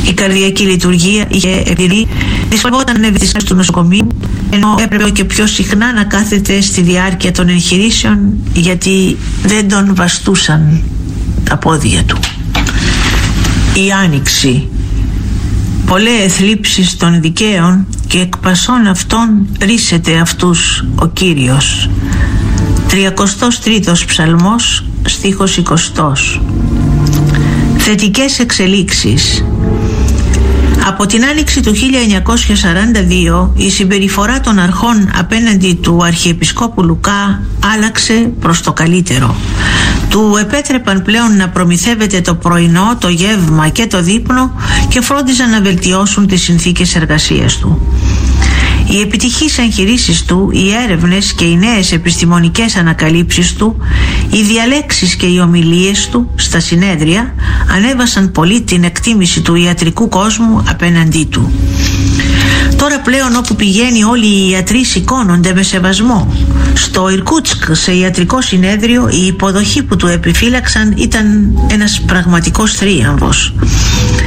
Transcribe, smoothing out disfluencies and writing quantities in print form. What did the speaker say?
Η καρδιακή λειτουργία είχε επιρρεί, δυσκολευόταν να ευδιστάσει του νοσοκομείου, ενώ έπρεπε και πιο συχνά να κάθεται στη διάρκεια των εγχειρήσεων, γιατί δεν τον βαστούσαν τα πόδια του. Η Άνοιξη. Πολλές θλίψεις των δικαίων και εκ πασών αυτών ρίσεται αυτούς ο Κύριος. 33ος ψαλμός, στίχος 20. Θετικές εξελίξεις. Από την Άνοιξη του 1942 η συμπεριφορά των αρχών απέναντι του Αρχιεπισκόπου Λουκά άλλαξε προς το καλύτερο. Του επέτρεπαν πλέον να προμηθεύεται το πρωινό, το γεύμα και το δείπνο και φρόντιζαν να βελτιώσουν τις συνθήκες εργασίας του. Οι επιτυχείς εγχειρήσεις του, οι έρευνες και οι νέες επιστημονικές ανακαλύψεις του, οι διαλέξεις και οι ομιλίες του στα συνέδρια ανέβασαν πολύ την εκτίμηση του ιατρικού κόσμου απέναντί του. Τώρα πλέον όπου πηγαίνει όλοι οι ιατροί σηκώνονται με σεβασμό. Στο Ιρκούτσκ σε ιατρικό συνέδριο η υποδοχή που του επιφύλαξαν ήταν ένας πραγματικός θρίαμβος.